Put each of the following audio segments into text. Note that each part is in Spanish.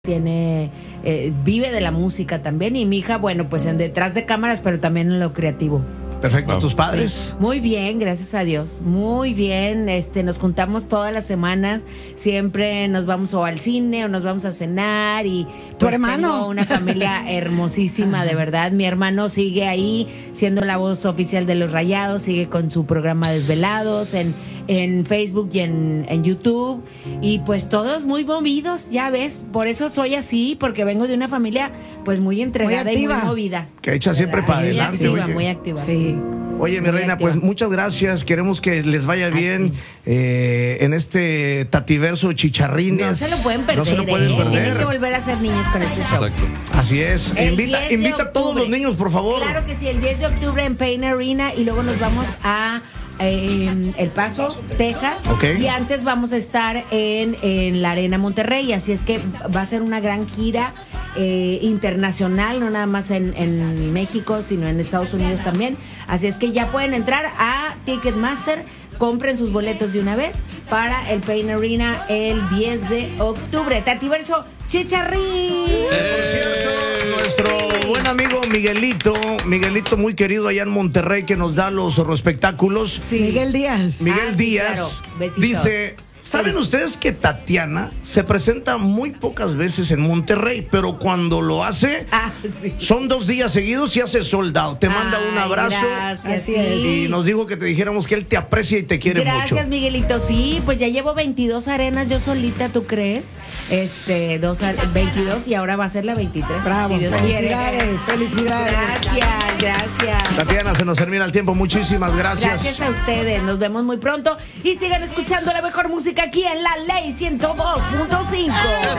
Vive de la música también, y mi hija, bueno, pues en detrás de cámaras, pero también en lo creativo. Perfecto. ¿Tus padres? Sí. Muy bien, gracias a Dios. Muy bien. Nos juntamos todas las semanas. Siempre nos vamos o al cine o nos vamos a cenar. Y ¿Tu hermano? Tengo una familia hermosísima, de verdad. Mi hermano sigue ahí siendo la voz oficial de los Rayados. Sigue con su programa Desvelados en Facebook y en YouTube. Y pues todos muy movidos, ya ves. Por eso soy así, porque vengo de una familia pues muy entregada muy y muy movida. Que echa siempre para adelante. Muy activa, oye. muy activa. Sí. Oye, mi reina, activa. pues muchas gracias. Queremos que les vaya bien en este Tativerso Chicharrines. No se lo pueden perder. No se lo pueden perder. Tienen que volver a ser niños con este show. Exacto. Así es. El 10 de Invita a todos los octubre. niños, por favor. Claro que sí, el 10 de octubre en Paine Arena, y luego nos vamos a El Paso, Texas. Ok. Y antes vamos a estar en la Arena Monterrey. Así es que va a ser una gran gira internacional, no nada más en México, sino en Estados Unidos también. Así es que ya pueden entrar a Ticketmaster. Compren sus boletos de una vez para el Paine Arena el 10 de octubre. Tativerso Chicharrín. Por cierto, nuestro buen amigo Miguelito muy querido allá en Monterrey, que nos da los espectáculos. Sí. Miguel Díaz. Miguel Sí, Díaz claro. Besitos. dice: ¿saben ustedes que Tatiana se presenta muy pocas veces en Monterrey, pero cuando lo hace, Sí. son 2 días seguidos y hace sold out? Te manda un Ay, abrazo. gracias, Así es. sí. Y nos dijo que te dijéramos que él te aprecia y te quiere Gracias, mucho. Miguelito. Sí, pues ya llevo 22 arenas yo solita, ¿tú crees? 22, y ahora va a ser la 23. Bravo. Si Dios quiere. Felicidades. Gracias. Tatiana, se nos termina el tiempo. Muchísimas gracias. Gracias a ustedes. Nos vemos muy pronto y sigan escuchando la mejor música aquí en La Ley 102.5.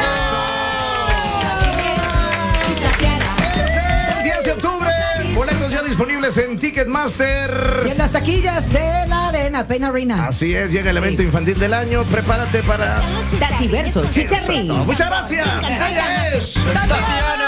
El 10 de octubre, boletos ya disponibles en Ticketmaster. Y en las taquillas de la Arena, Paine Arena. Así es, llega el evento infantil del año. Prepárate para... Tativerso Chicharrín. Muchas gracias. Ella es Tatiana.